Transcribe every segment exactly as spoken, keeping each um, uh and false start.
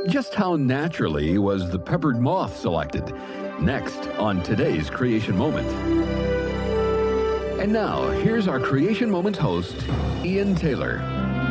Just how naturally was the peppered moth selected? Next on today's Creation Moment. And now, here's our Creation Moment host, Ian Taylor.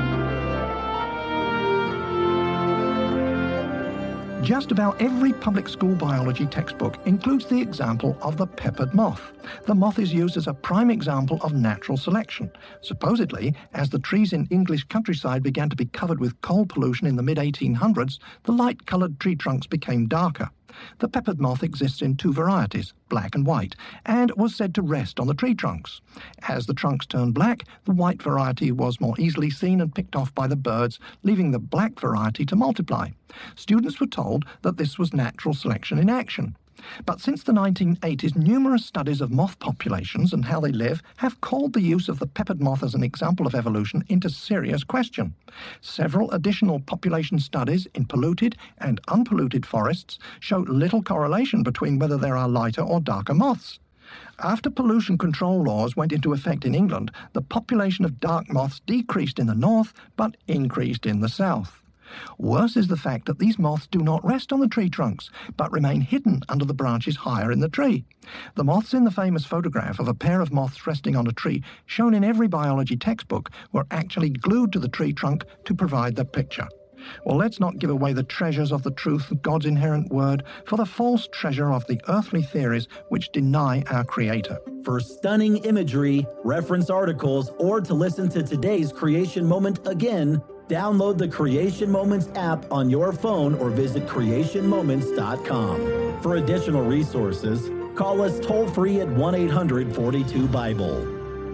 Just about every public school biology textbook includes the example of the peppered moth. The moth is used as a prime example of natural selection. Supposedly, as the trees in English countryside began to be covered with coal pollution in the mid eighteen hundreds, the light-coloured tree trunks became darker. The peppered moth exists in two varieties, black and white, and was said to rest on the tree trunks. As the trunks turned black, the white variety was more easily seen and picked off by the birds, leaving the black variety to multiply. Students were told that this was natural selection in action. But since the nineteen eighties, numerous studies of moth populations and how they live have called the use of the peppered moth as an example of evolution into serious question. Several additional population studies in polluted and unpolluted forests show little correlation between whether there are lighter or darker moths. After pollution control laws went into effect in England, the population of dark moths decreased in the north but increased in the south. Worse is the fact that these moths do not rest on the tree trunks, but remain hidden under the branches higher in the tree. The moths in the famous photograph of a pair of moths resting on a tree, shown in every biology textbook, were actually glued to the tree trunk to provide the picture. Well, let's not give away the treasures of the truth of God's inherent word for the false treasure of the earthly theories which deny our Creator. For stunning imagery, reference articles, or to listen to today's Creation Moment again, download the Creation Moments app on your phone or visit creation moments dot com. For additional resources, call us toll-free at one eight hundred forty-two Bible.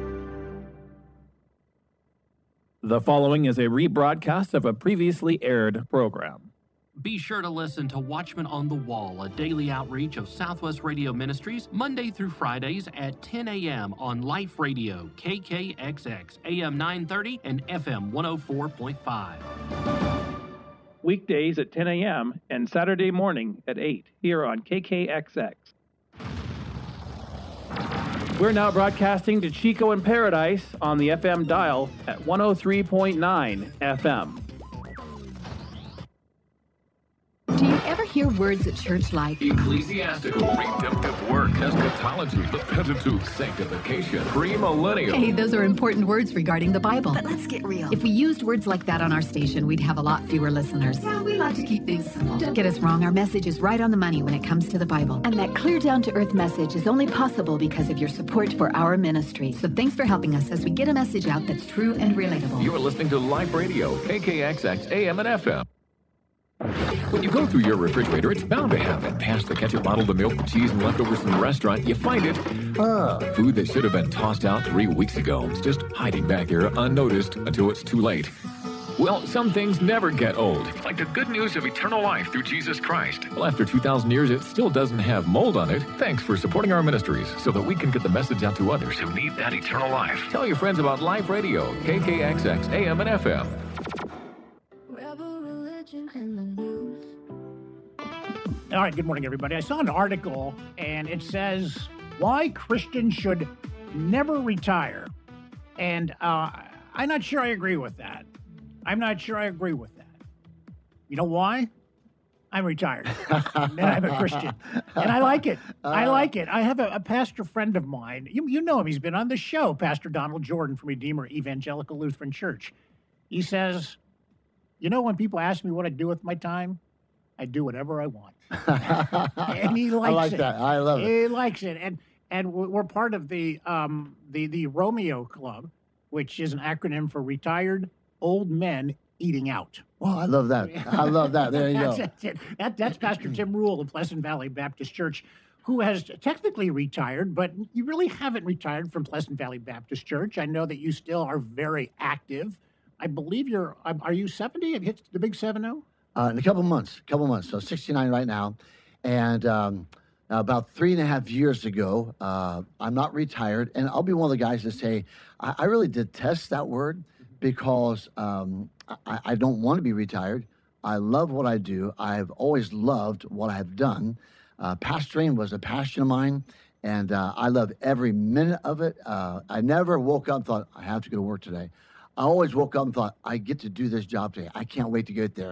The following is a rebroadcast of a previously aired program. Be sure to listen to Watchman on the Wall, a daily outreach of Southwest Radio Ministries, Monday through Fridays at ten a.m. on Life Radio, K K X X, A M nine thirty and F M one oh four point five. Weekdays at ten a.m. and Saturday morning at eight here on K K X X. We're now broadcasting to Chico in Paradise on the F M dial at one oh three point nine F M. Do you ever hear words at church like ecclesiastical, redemptive work, eschatology, the Pentateuch, sanctification, premillennial? Hey, those are important words regarding the Bible. But let's get real. If we used words like that on our station, we'd have a lot fewer listeners. Yeah, we like to keep things simple. Don't get us wrong, our message is right on the money when it comes to the Bible. And that clear down-to-earth message is only possible because of your support for our ministry. So thanks for helping us as we get a message out that's true and relatable. You're listening to Life Radio, K K X X, A M and F M. When you go through your refrigerator, it's bound to happen. Past the ketchup bottle, the milk, the cheese, and leftovers from the restaurant, you find it. Ah, food that should have been tossed out three weeks ago. It's just hiding back there unnoticed until it's too late. Well, some things never get old, like the good news of eternal life through Jesus Christ. Well, after two thousand years, it still doesn't have mold on it. Thanks for supporting our ministries so that we can get the message out to others who need that eternal life. Tell your friends about Life Radio, K K X X, A M and F M. All right, good morning, everybody. I saw an article, and it says why Christians should never retire. And uh, I'm not sure I agree with that. I'm not sure I agree with that. You know why? I'm retired, and I'm a Christian, and I like it. I like it. I have a, a pastor friend of mine. You, you know him. He's been on the show, Pastor Donald Jordan from Redeemer Evangelical Lutheran Church. He says, you know, when people ask me what I do with my time, I do whatever I want. And he likes I like it. that. I love it. He likes it. And and we're part of the um the the Romeo Club, which is an acronym for Retired Old Men Eating Out. Well, I love that. I love that. There you that's, go. That's, it. That, that's Pastor Tim Rule of Pleasant Valley Baptist Church, who has technically retired, but you really haven't retired from Pleasant Valley Baptist Church. I know that you still are very active. I believe you're, are you seventy? Have you hit the big seven oh? Uh, in a couple months, couple months. So sixty-nine right now. And um, about three and a half years ago, uh, I'm not retired. And I'll be one of the guys that say, I, I really detest that word because um, I, I don't want to be retired. I love what I do. I've always loved what I've done. Uh, pastoring was a passion of mine, and uh, I love every minute of it. Uh, I never woke up and thought, I have to go to work today. I always woke up and thought, I get to do this job today. I can't wait to get there.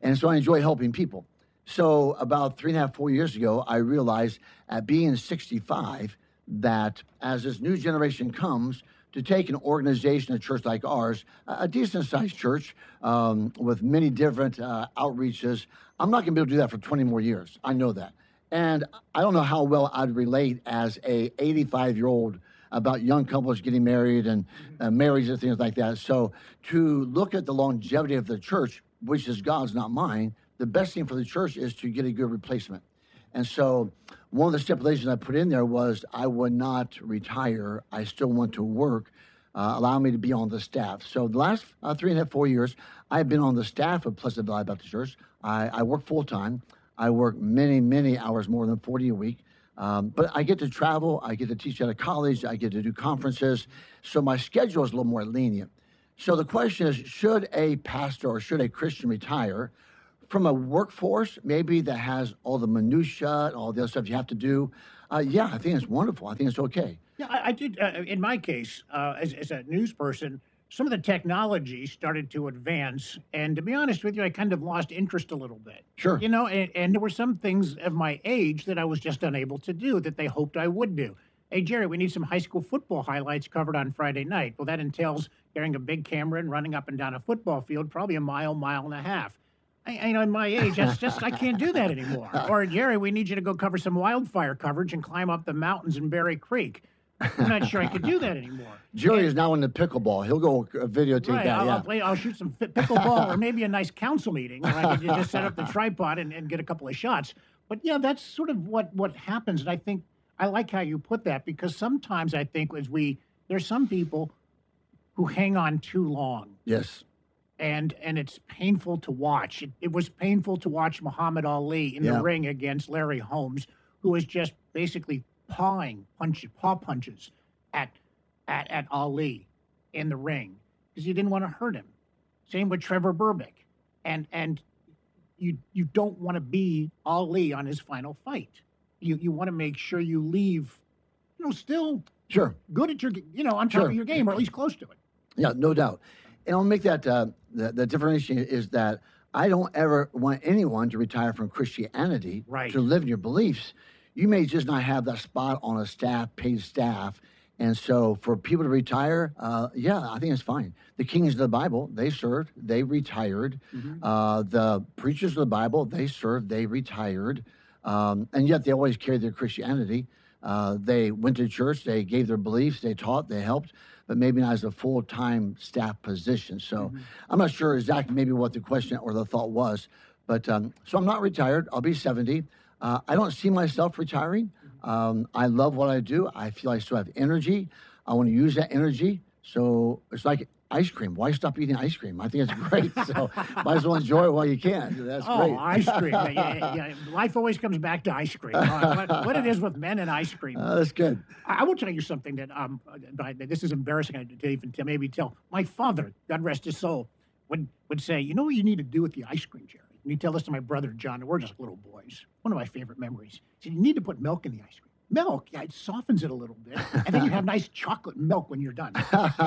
And so I enjoy helping people. So about three and a half, four years ago, I realized at being sixty-five that as this new generation comes, to take an organization, a church like ours, a decent-sized church um, with many different uh, outreaches, I'm not going to be able to do that for twenty more years. I know that. And I don't know how well I'd relate as a eighty-five-year-old about young couples getting married and uh, marriages and things like that. So to look at the longevity of the church, which is God's, not mine, the best thing for the church is to get a good replacement. And so one of the stipulations I put in there was I would not retire. I still want to work, uh, allow me to be on the staff. So the last uh, three and a half, four years, I've been on the staff of Pleasant Valley Baptist Church. I, I work full-time. I work many, many hours, more than forty a week. Um, but I get to travel. I get to teach at a college. I get to do conferences. So my schedule is a little more lenient. So the question is, should a pastor or should a Christian retire from a workforce, maybe that has all the minutia, all the other stuff you have to do? Uh, yeah, I think it's wonderful. I think it's okay. Yeah, I, I did. Uh, in my case, uh, as, as a news person, some of the technology started to advance. And to be honest with you, I kind of lost interest a little bit. Sure. You know, and, and there were some things of my age that I was just unable to do that they hoped I would do. Hey, Jerry, we need some high school football highlights covered on Friday night. Well, that entails carrying a big camera and running up and down a football field, probably a mile, mile and a half. I, I know, in my age, that's just, I can't do that anymore. Or, Jerry, we need you to go cover some wildfire coverage and climb up the mountains in Berry Creek. I'm not sure I could do that anymore. Jerry and, is now into pickleball. He'll go uh, videotape right, that. I'll, yeah. I'll, play, I'll shoot some pickleball or maybe a nice council meeting where I can just set up the tripod and, and get a couple of shots. But, yeah, that's sort of what, what happens. And I think I like how you put that, because sometimes I think as we, there's some people who hang on too long. Yes. And and it's painful to watch. It, it was painful to watch Muhammad Ali in yeah. the ring against Larry Holmes, who was just basically pawing punches, paw punches at, at at Ali in the ring because he didn't want to hurt him. Same with Trevor Berbick, and and you you don't want to be Ali on his final fight. You you want to make sure you leave, you know, still sure good at your, you know, on top sure. of your game, or at least close to it. Yeah, no doubt. And I'll make that, uh, the, the differentiation is that I don't ever want anyone to retire from Christianity right. to live in your beliefs. You may just not have that spot on a staff, paid staff. And so for people to retire, uh, yeah, I think it's fine. The kings of the Bible, they served, they retired. Mm-hmm. Uh, the preachers of the Bible, they served, they retired. Um, and yet they always carried their Christianity. Uh, they went to church, they gave their beliefs, they taught, they helped, but maybe not as a full-time staff position. So mm-hmm. I'm not sure exactly maybe what the question or the thought was. But um, so I'm not retired. I'll be seventy. Uh, I don't see myself retiring. Um, I love what I do. I feel I still have energy. I want to use that energy. So it's like ice cream. Why stop eating ice cream? I think it's great. So might as well enjoy it while you can. That's oh, great. Oh, ice cream. yeah, yeah. Life always comes back to ice cream. Uh, what, what it is with men and ice cream. Uh, that's good. I, I will tell you something that um, I, this is embarrassing to even to maybe tell. My father, God rest his soul, would, would say, you know what you need to do with the ice cream, Jerry? And he'd tell this to my brother, John, and we're just little boys. One of my favorite memories. He said, you need to put milk in the ice cream. Milk, yeah, it softens it a little bit, and then you have nice chocolate milk when you're done.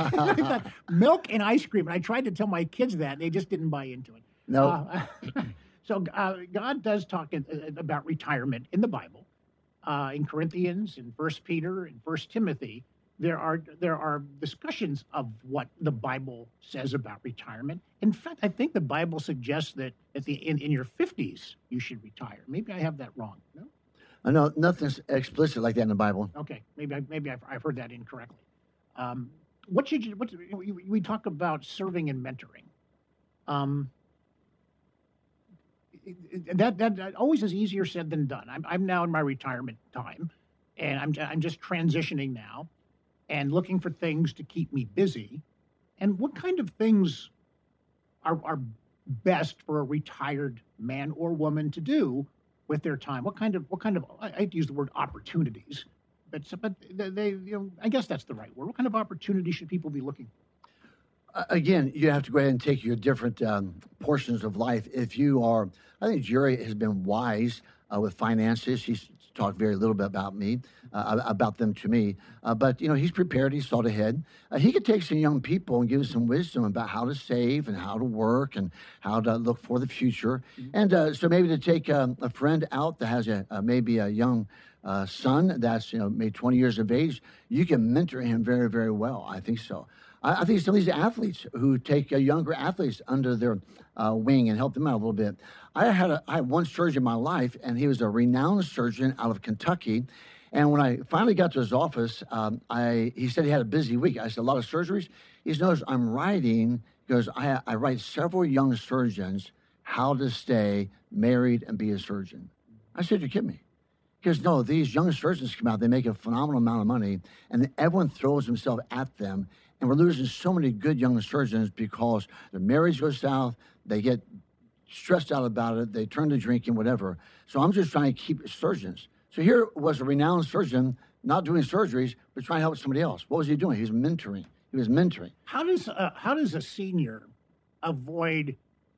Milk and ice cream, and I tried to tell my kids that, and they just didn't buy into it. No. Uh, so uh, God does talk in, uh, about retirement in the Bible, uh, in Corinthians, in First Peter, in First Timothy. There are there are discussions of what the Bible says about retirement. In fact, I think the Bible suggests that at the in, in your fifties you should retire. Maybe I have that wrong. No. I know nothing's explicit like that in the Bible. Okay, maybe I, maybe I've, I've heard that incorrectly. Um, what should you? What we, we talk about serving and mentoring. Um, that, that that always is easier said than done. I'm I'm now in my retirement time, and I'm I'm just transitioning now, and looking for things to keep me busy. And what kind of things are are best for a retired man or woman to do with their time? What kind of, what kind of, I hate to use the word opportunities, but, but they, you know, I guess that's the right word. What kind of opportunities should people be looking for? Again, you have to go ahead and take your different um, portions of life. If you are, I think Jerry has been wise uh, with finances. He's talked very little bit about me, uh, about them to me. Uh, but, you know, he's prepared. He's thought ahead. Uh, he could take some young people and give them some wisdom about how to save and how to work and how to look for the future. Mm-hmm. And uh, so maybe to take um, a friend out that has a uh, maybe a young uh, son that's, you know, maybe twenty years of age, you can mentor him very, very well. I think so. I, I think some of these athletes who take uh, younger athletes under their uh, wing and help them out a little bit. I had a, I had one surgeon in my life, and he was a renowned surgeon out of Kentucky. And when I finally got to his office, um, I he said he had a busy week. I said, a lot of surgeries? He said, notice I'm writing, because I, I write several young surgeons how to stay married and be a surgeon. I said, you're kidding me. He goes, no, these young surgeons come out, they make a phenomenal amount of money, and then everyone throws himself at them. And we're losing so many good young surgeons because their marriage goes south, they get stressed out about it, they turn to drinking, whatever. So I'm just trying to keep surgeons. So here was a renowned surgeon, not doing surgeries, but trying to help somebody else. What was he doing? He was mentoring. He was mentoring. How does uh, how does a senior avoid?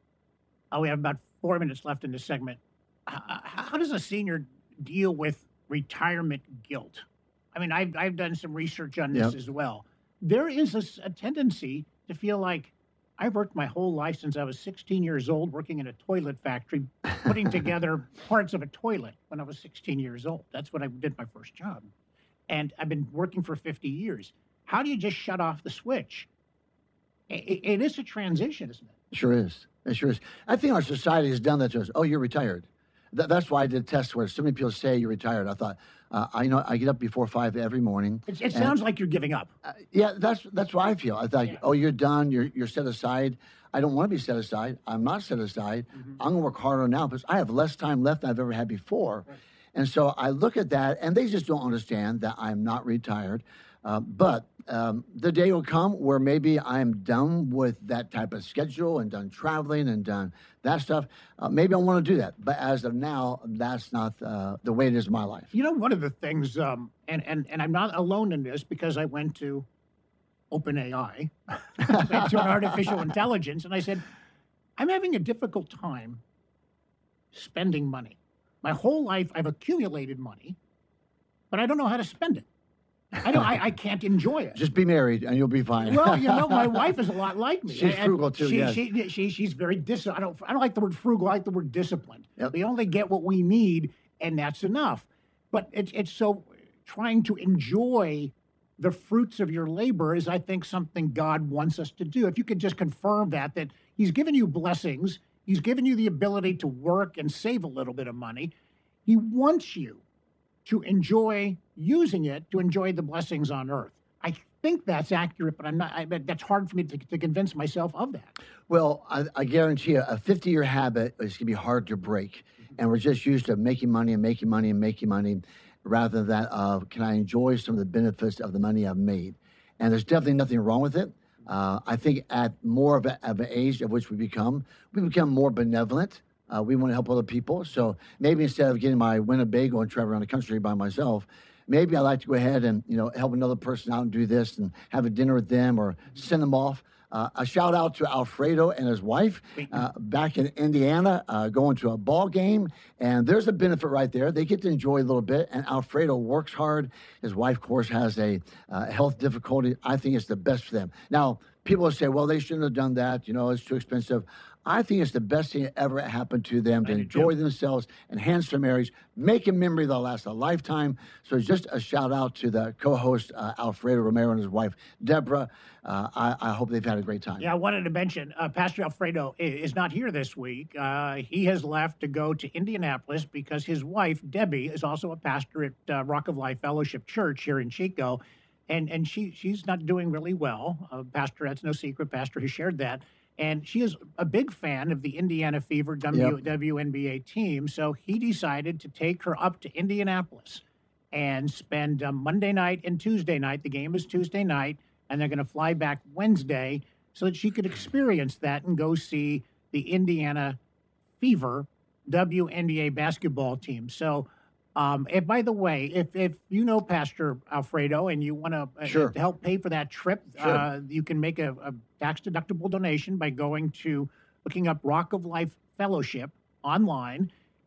Oh, we have about four minutes left in this segment. How, how does a senior deal with retirement guilt? I mean, I've I've done some research on this yep. as well. There is a, a tendency to feel like I've worked my whole life since I was sixteen years old, working in a toilet factory, putting together parts of a toilet when I was sixteen years old. That's when I did my first job. And I've been working for fifty years. How do you just shut off the switch? It, it is a transition, isn't it? Sure is. It sure is. I think our society has done that to us. Oh, you're retired. Th- that's why I did tests where so many people say you're retired. I thought, uh, I you know I get up before five every morning. It, it sounds like you're giving up. Uh, yeah, that's that's what I feel. I thought, yeah. oh, you're done. You're you're set aside. I don't want to be set aside. I'm not set aside. Mm-hmm. I'm going to work harder now because I have less time left than I've ever had before. Right. And so I look at that, and they just don't understand that I'm not retired. Uh, but um, the day will come where maybe I'm done with that type of schedule and done traveling and done that stuff. Uh, maybe I want to do that. But as of now, that's not uh, the way it is in my life. You know, one of the things, um, and, and, and I'm not alone in this because I went to OpenAI, to an artificial intelligence, and I said, I'm having a difficult time spending money. My whole life, I've accumulated money, but I don't know how to spend it. I don't. I, I can't enjoy it. Just be married, and you'll be fine. Well, you know, my wife is a lot like me. She's and frugal too. She, yes. she, she, she's very dis. I don't. I don't like the word frugal. I like the word disciplined. Yep. We only get what we need, and that's enough. But it's it's so trying to enjoy the fruits of your labor is, I think, something God wants us to do. If you could just confirm that that He's given you blessings, He's given you the ability to work and save a little bit of money. He wants you to enjoy using it, to enjoy the blessings on earth. I think that's accurate, but I'm not. I, that's hard for me to, to convince myself of that. Well, I, I guarantee you, a fifty-year habit is going to be hard to break, mm-hmm. and we're just used to making money and making money and making money, rather than uh, can I enjoy some of the benefits of the money I've made? And there's definitely nothing wrong with it. Uh, I think at more of, a, of an age of which we become, we become more benevolent. Uh, we want to help other people. So maybe instead of getting my Winnebago and travel around the country by myself, maybe I'd like to go ahead and, you know, help another person out and do this and have a dinner with them or send them off. Uh, a shout out to Alfredo and his wife uh, back in Indiana, uh, going to a ball game. And there's a benefit right there. They get to enjoy a little bit. And Alfredo works hard. His wife, of course, has a uh, health difficulty. I think it's the best for them. Now, people will say, well, they shouldn't have done that. You know, it's too expensive. I think it's the best thing that ever happened to them to enjoy themselves, enhance their marriage, make a memory that'll last a lifetime. So just a shout out to the co-host, uh, Alfredo Romero, and his wife, Deborah. Uh, I, I hope they've had a great time. Yeah, I wanted to mention, uh, Pastor Alfredo is not here this week. Uh, he has left to go to Indianapolis because his wife, Debbie, is also a pastor at uh, Rock of Life Fellowship Church here in Chico. And and she she's not doing really well. Uh, Pastor, that's no secret. Pastor has shared that. And she is a big fan of the Indiana Fever w, yep. W N B A team. So he decided to take her up to Indianapolis and spend uh, Monday night and Tuesday night. The game is Tuesday night, and they're going to fly back Wednesday so that she could experience that and go see the Indiana Fever W N B A basketball team. So, um, and by the way, if if you know Pastor Alfredo and you want to uh, sure. help pay for that trip, sure. uh, you can make a, a tax-deductible donation by going to looking up Rock of Life Fellowship online,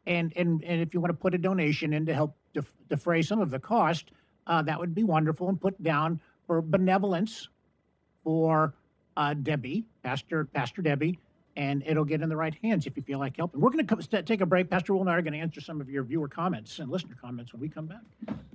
And, and, and if you want to put a donation in to help def- defray some of the cost, uh, that would be wonderful. And put down for benevolence for uh, Debbie, Pastor Pastor Debbie, and it'll get in the right hands if you feel like helping. We're going to st- take a break. Pastor Will and I are going to answer some of your viewer comments and listener comments when we come back.